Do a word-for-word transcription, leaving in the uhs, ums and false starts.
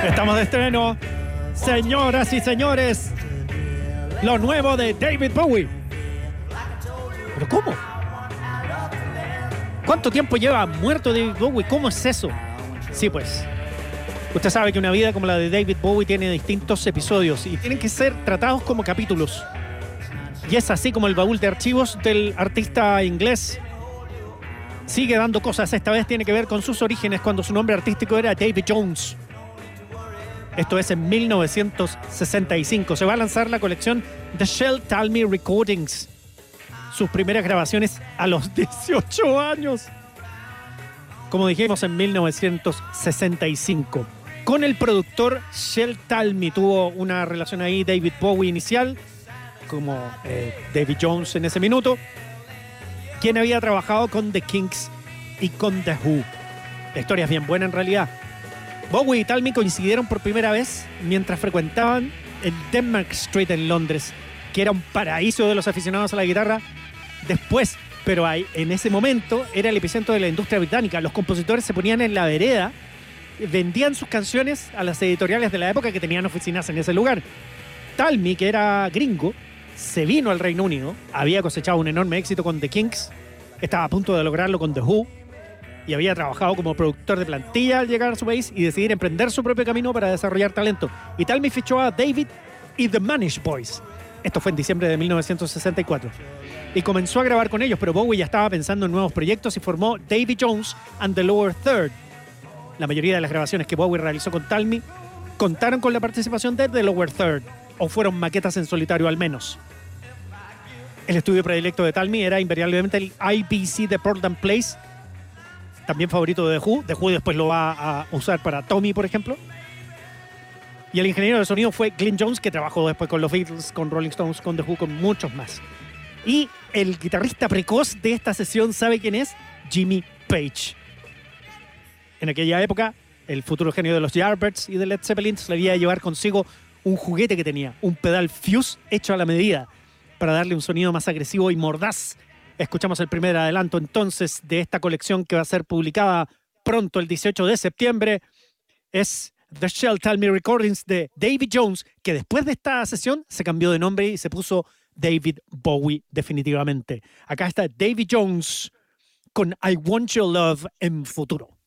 Estamos de estreno, señoras y señores, lo nuevo de David Bowie. ¿Pero cómo? ¿Cuánto tiempo lleva muerto David Bowie? ¿Cómo es eso? Sí, pues, usted sabe que una vida como la de David Bowie tiene distintos episodios y tienen que ser tratados como capítulos. Y es así como el baúl de archivos del artista inglés sigue dando cosas. Esta vez tiene que ver con sus orígenes cuando su nombre artístico era Davy Jones. Esto es en mil novecientos sesenta y cinco. Se va a lanzar la colección The Shel Talmy Recordings. Sus primeras grabaciones a los dieciocho años. Como dijimos, en mil novecientos sesenta y cinco. Con el productor Shel Talmy tuvo una relación ahí David Bowie inicial, como eh, Davy Jones en ese minuto, quien había trabajado con The Kinks y con The Who. La historia es bien buena en realidad. Bowie y Talmy coincidieron por primera vez mientras frecuentaban el Denmark Street en Londres, que era un paraíso de los aficionados a la guitarra. Después, pero ahí, en ese momento, era el epicentro de la industria británica. Los compositores se ponían en la vereda, vendían sus canciones a las editoriales de la época que tenían oficinas en ese lugar. Talmy, que era gringo, se vino al Reino Unido, había cosechado un enorme éxito con The Kinks, estaba a punto de lograrlo con The Who, y había trabajado como productor de plantilla al llegar a su país y decidir emprender su propio camino para desarrollar talento. Y Talmy fichó a David y The Manish Boys. Esto fue en diciembre de mil novecientos sesenta y cuatro. Y comenzó a grabar con ellos, pero Bowie ya estaba pensando en nuevos proyectos y formó Davy Jones and the Lower Third. La mayoría de las grabaciones que Bowie realizó con Talmy contaron con la participación de The Lower Third, o fueron maquetas en solitario al menos. El estudio predilecto de Talmy era invariablemente el I B C de Portland Place, también favorito de The Who. The Who después lo va a usar para Tommy, por ejemplo. Y el ingeniero de sonido fue Glyn Jones, que trabajó después con los Beatles, con Rolling Stones, con The Who, con muchos más. Y el guitarrista precoz de esta sesión, ¿sabe quién es? Jimmy Page. En aquella época, el futuro genio de los Yardbirds y de Led Zeppelin se le había llevar consigo un juguete que tenía, un pedal Fuse hecho a la medida para darle un sonido más agresivo y mordaz. Escuchamos el primer adelanto entonces de esta colección que va a ser publicada pronto el dieciocho de septiembre. Es The Shel Talmy Recordings de Davy Jones, que después de esta sesión se cambió de nombre y se puso David Bowie definitivamente. Acá está Davy Jones con I Want Your Love en futuro.